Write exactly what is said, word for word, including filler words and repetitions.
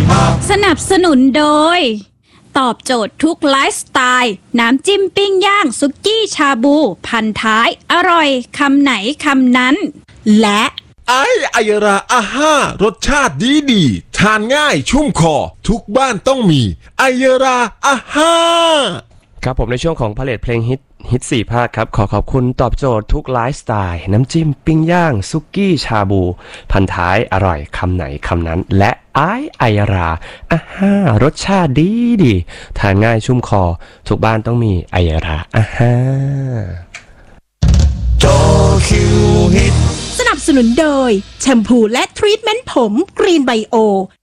สนับสนุนโดยตอบโจทย์ทุกไลฟ์สไตล์น้ำจิ้มปิ้งย่างสุกี้ชาบูพันท้ายอร่อยคำไหนคำนั้นและไอไอยราอาห้ารสชาติดีดีทานง่ายชุ่มคอทุกบ้านต้องมีไอยราอาห้าครับผมในช่วงของพาเลทเพลงฮิตฮิตสี่ภาคครับขอขอบคุณตอบโจทย์ทุกไลฟ์สไตล์น้ำจิ้มปิ้งย่างซุกี้ชาบูพันท้ายอร่อยคำไหนคำนั้นและไอไอราอาห้ารสชาติดีดีทานง่ายชุ่มคอทุกบ้านต้องมีไอราอาห้าโตคิวฮิตสนับสนุนโดยแชมพูและทรีทเมนต์ผมกรีนไบโอ